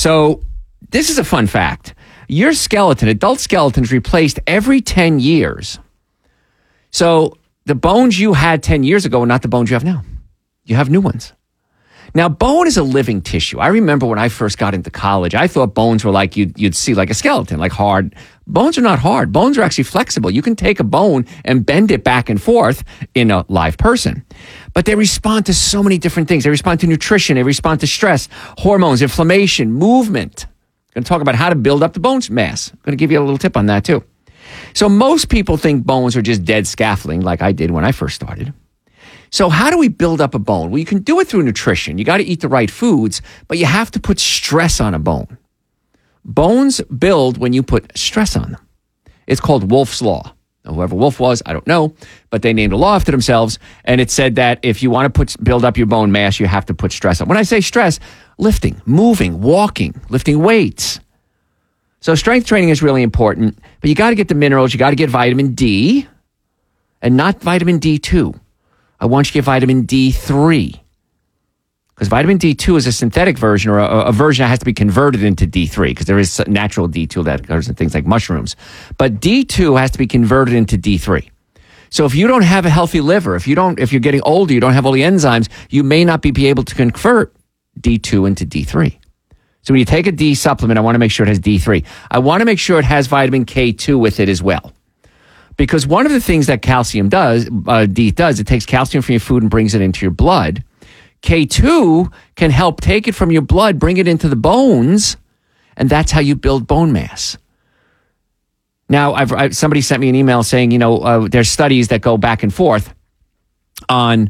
So this is a fun fact. Your skeleton, adult skeleton, is replaced every 10 years. So the bones you had 10 years ago are not the bones you have now. You have new ones. Now, bone is a living tissue. I remember when I first got into college, I thought bones were like you'd see like a skeleton, like hard. Bones are not hard. Bones are actually flexible. You can take a bone and bend it back and forth in a live person. But they respond to so many different things. They respond to nutrition. They respond to stress, hormones, inflammation, movement. I'm going to talk about how to build up the bone mass. I'm going to give you a little tip on that too. So most people think bones are just dead scaffolding like I did when I first started. So how do we build up a bone? Well, you can do it through nutrition. You got to eat the right foods, but you have to put stress on a bone. Bones build when you put stress on them. It's called Wolff's Law. Now, whoever Wolff was, I don't know, but they named a law after themselves, and it said that if you want to build up your bone mass, you have to put stress on. When I say stress, lifting, moving, walking, lifting weights. So strength training is really important, but you got to get the minerals. You got to get vitamin D, and not vitamin D2. I want you to get vitamin D3. Because vitamin D2 is a synthetic version or a version that has to be converted into D3 because there is natural D2 that occurs in things like mushrooms. But D2 has to be converted into D3. So if you don't have a healthy liver, if you're getting older, you don't have all the enzymes, you may not be able to convert D2 into D3. So when you take a D supplement, I want to make sure it has D3. I want to make sure it has vitamin K2 with it as well. Because one of the things that calcium does, D does, it takes calcium from your food and brings it into your blood. K2 can help take it from your blood, bring it into the bones, and that's how you build bone mass. Now, somebody sent me an email saying, there's studies that go back and forth on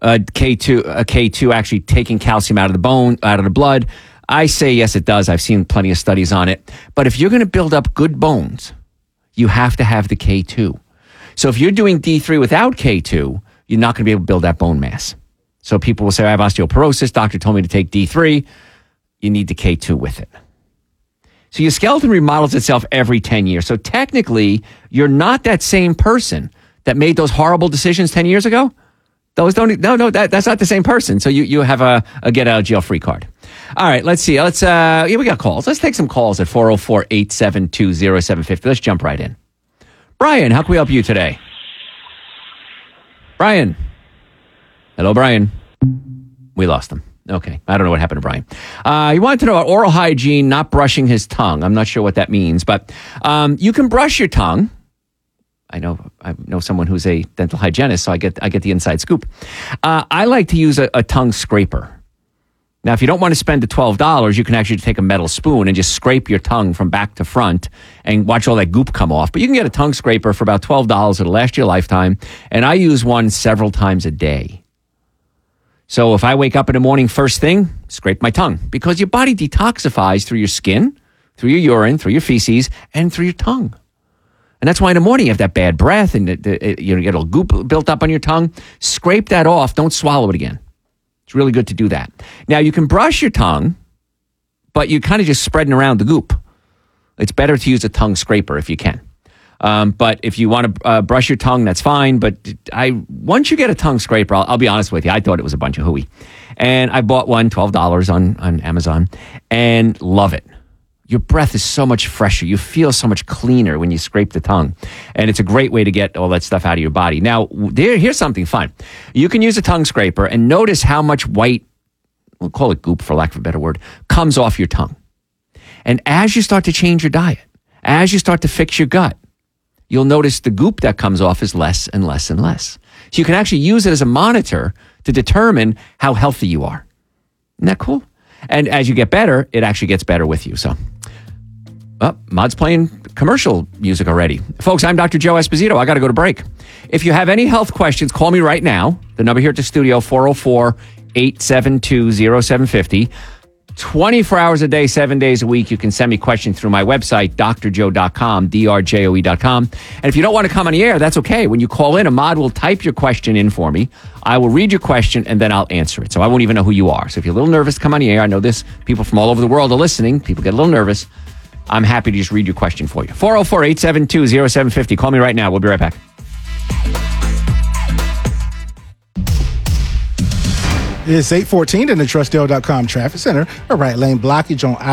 K2 actually taking calcium out of the bone, out of the blood. I say yes, it does. I've seen plenty of studies on it. But if you're going to build up good bones, you have to have the K2. So if you're doing D3 without K2, you're not going to be able to build that bone mass. So people will say, I have osteoporosis. Doctor told me to take D3. You need the K2 with it. So your skeleton remodels itself every 10 years. So technically, you're not that same person that made those horrible decisions 10 years ago. That's not the same person. So you have a get out of jail free card. All right, let's see. We got calls. Let's take some calls at 404-872-0750. Let's jump right in. Brian, how can we help you today? Brian. Hello, Brian. We lost him. Okay. I don't know what happened to Brian. He wanted to know about oral hygiene, not brushing his tongue. I'm not sure what that means, but you can brush your tongue. I know someone who's a dental hygienist, so I get the inside scoop. I like to use a tongue scraper. Now, if you don't want to spend the $12, you can actually take a metal spoon and just scrape your tongue from back to front and watch all that goop come off. But you can get a tongue scraper for about $12. It'll last you a lifetime. And I use one several times a day. So if I wake up in the morning, first thing, scrape my tongue. Because your body detoxifies through your skin, through your urine, through your feces, and through your tongue. And that's why in the morning you have that bad breath and you get a goop built up on your tongue. Scrape that off. Don't swallow it again. It's really good to do that. Now, you can brush your tongue, but you're kind of just spreading around the goop. It's better to use a tongue scraper if you can. But if you want to brush your tongue, that's fine. But once you get a tongue scraper, I'll be honest with you, I thought it was a bunch of hooey. And I bought one, $12 on Amazon, and love it. Your breath is so much fresher. You feel so much cleaner when you scrape the tongue. And it's a great way to get all that stuff out of your body. Now, here's something fun. You can use a tongue scraper and notice how much white, we'll call it goop for lack of a better word, comes off your tongue. And as you start to change your diet, as you start to fix your gut, you'll notice the goop that comes off is less and less and less. So you can actually use it as a monitor to determine how healthy you are. Isn't that cool? And as you get better, it actually gets better with you. So, Mod's playing commercial music already. Folks, I'm Dr. Joe Esposito. I got to go to break. If you have any health questions, call me right now. The number here at the studio, 404-872-0750. 24 hours a day, 7 days a week. You can send me questions through my website, drjoe.com, drjoe.com. And if you don't want to come on the air, that's okay. When you call in, Ahmad will type your question in for me. I will read your question, and then I'll answer it. So I won't even know who you are. So if you're a little nervous to come on the air, I know this. People from all over the world are listening. People get a little nervous. I'm happy to just read your question for you. 404-872-0750. Call me right now. We'll be right back. It's 8:14 in the TrustDale.com traffic center. A right lane blockage on